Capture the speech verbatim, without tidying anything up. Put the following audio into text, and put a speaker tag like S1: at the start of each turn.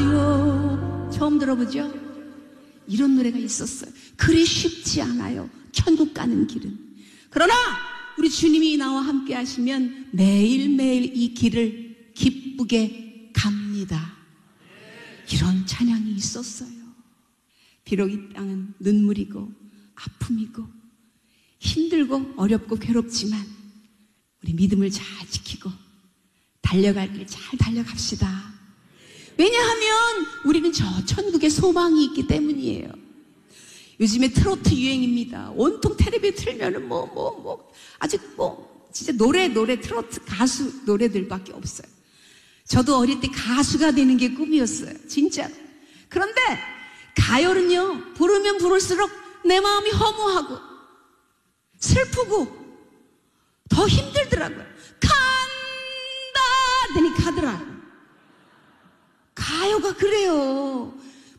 S1: 가요. 처음 들어보죠? 이런 노래가 있었어요. 그리 쉽지 않아요, 천국 가는 길은. 그러나 우리 주님이 나와 함께 하시면 매일매일 이 길을 기쁘게 갑니다. 이런 찬양이 있었어요. 비록 이 땅은 눈물이고 아픔이고 힘들고 어렵고 괴롭지만 우리 믿음을 잘 지키고 달려갈 길 잘 달려갑시다. 왜냐하면 우리는 저 천국에 소망이 있기 때문이에요. 요즘에 트로트 유행입니다. 온통 텔레비에 틀면은 뭐, 뭐, 뭐, 아직 뭐, 진짜 노래, 노래, 트로트 가수 노래들밖에 없어요. 저도 어릴 때 가수가 되는 게 꿈이었어요. 진짜. 그런데 가요는요, 부르면 부를수록 내 마음이 허무하고 슬프고 더 힘들더라고요. 간다! 하더니 가더라고요. 가요가 그래요.